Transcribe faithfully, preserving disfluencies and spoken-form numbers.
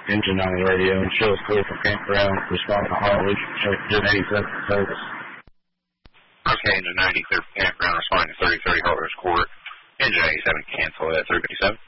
engine on the radio and show us clear from campground. Respond to haulage. Show engine eighty-seven service. Okay, engine ninety clear from campground. Responding to thirty thirty Hardware Court. Engine eighty-seven cancel at three fifty-seven.